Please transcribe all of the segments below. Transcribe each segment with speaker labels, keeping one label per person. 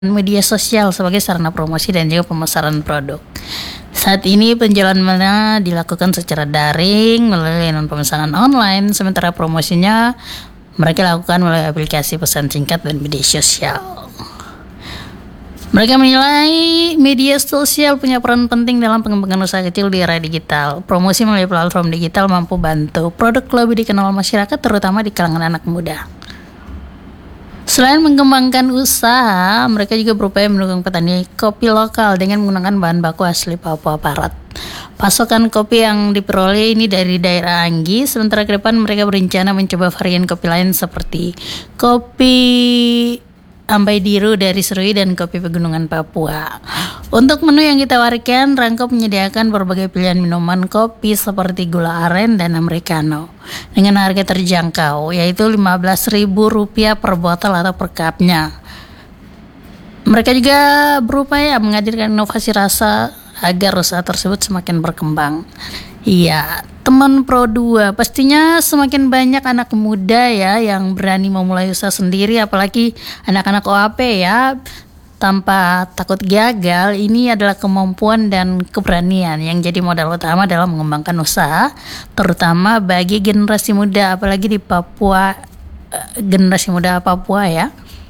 Speaker 1: media sosial sebagai sarana promosi dan juga pemasaran produk. Saat ini penjualan dilakukan secara daring melalui layanan pemesanan online, sementara promosinya mereka lakukan melalui aplikasi pesan singkat dan media sosial. Mereka menilai media sosial punya peran penting dalam pengembangan usaha kecil di era digital. Promosi melalui platform digital mampu bantu produk lebih dikenal masyarakat, terutama di kalangan anak muda. Selain mengembangkan usaha, mereka juga berupaya mendukung petani kopi lokal dengan menggunakan bahan baku asli Papua Barat. Pasokan kopi yang diperoleh ini dari daerah Anggi, sementara ke depan mereka berencana mencoba varian kopi lain seperti kopi Ambai Diru dari Serui dan kopi Pegunungan Papua. Untuk menu yang ditawarkan, Rangkop menyediakan berbagai pilihan minuman kopi seperti gula aren dan americano dengan harga terjangkau, yaitu Rp15.000 per botol atau per cupnya. Mereka juga berupaya menghadirkan inovasi rasa agar usaha tersebut semakin berkembang. Iya, teman Pro 2, pastinya semakin banyak anak muda ya yang berani memulai usaha sendiri, apalagi anak-anak OAP ya. Tanpa takut gagal, ini adalah kemampuan dan keberanian yang jadi modal utama dalam mengembangkan usaha, terutama bagi generasi muda, apalagi di Papua, generasi muda Papua ya.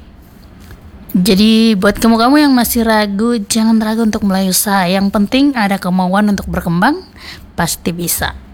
Speaker 1: Jadi buat kamu-kamu yang masih ragu, jangan ragu untuk mulai usaha. Yang penting ada kemauan untuk berkembang, pasti bisa.